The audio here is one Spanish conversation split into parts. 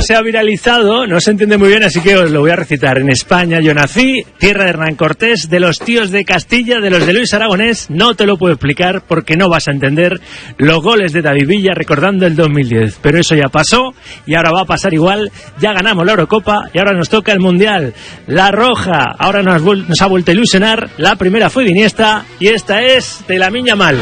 se ha viralizado, no se entiende muy bien, así que os lo voy a recitar. En España yo nací, tierra de Hernán Cortés, de los tíos de Castilla, de los de Luis Aragonés. No te lo puedo explicar porque no vas a entender los goles de David Villa recordando el 2010. Pero eso ya pasó y ahora va a pasar igual. Ya ganamos la Eurocopa y ahora nos toca el Mundial. La Roja ahora nos ha vuelto a ilusionar. La primera fue de Iniesta y esta es de Lamine Yamal.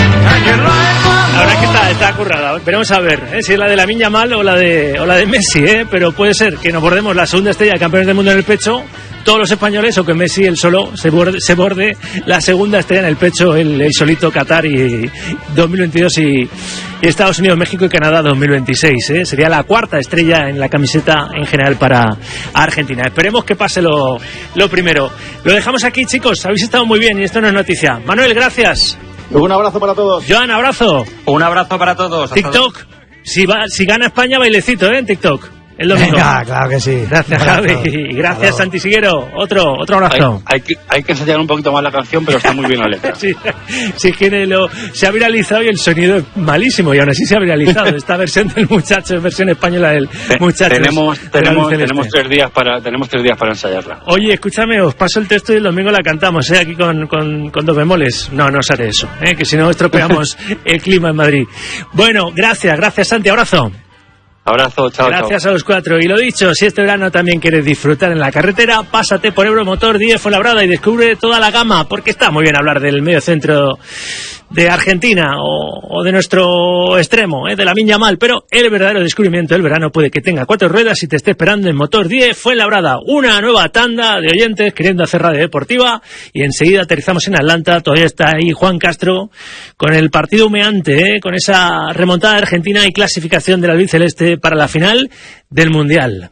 La verdad que está currada. Veremos a ver si es la de Lamine Yamal o la de Messi, pero puede ser que nos bordemos la segunda estrella de campeones del mundo en el pecho, todos los españoles, o que Messi él solo se borde la segunda estrella en el pecho, el solito Qatar y 2022 y Estados Unidos, México y Canadá 2026. Sería la cuarta estrella en la camiseta en general para Argentina. Esperemos que pase lo primero. Lo dejamos aquí, chicos. Habéis estado muy bien y esto no es noticia. Manuel, gracias. Un abrazo para todos. Joan, abrazo. Un abrazo para todos. TikTok. Si gana España, bailecito, en TikTok. El domingo. Venga, claro que sí. Gracias, Javi. Y gracias, Santi Siguero. Otro abrazo. Hay que ensayar un poquito más la canción, pero está muy bien la letra. Sí, que se ha viralizado y el sonido es malísimo, y aún así se ha viralizado. Esta versión del muchacho, es versión española del muchacho. Tenemos 3 días para ensayarla. Oye, escúchame, os paso el texto y el domingo la cantamos, aquí con dos bemoles. No os haré eso, que si no estropeamos el clima en Madrid. Bueno, gracias, Santi, abrazo. Abrazo, chao. Gracias a los 4. Y lo dicho, si este verano también quieres disfrutar en la carretera, pásate por Euromotor 10 Fuenlabrada y descubre toda la gama, porque está muy bien hablar del medio centro de Argentina o de nuestro extremo, de Lamine Yamal, pero el verdadero descubrimiento del verano puede que tenga 4 ruedas y te esté esperando en Motor 10 Fuenlabrada. Una nueva tanda de oyentes queriendo hacer radio deportiva y enseguida aterrizamos en Atlanta. Todavía está ahí Juan Castro con el partido humeante, con esa remontada de Argentina y clasificación del albiceleste para la final del Mundial.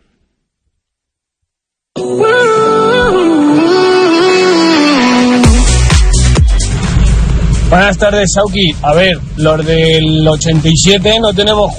Buenas tardes, Sauki. A ver, los del 87 no tenemos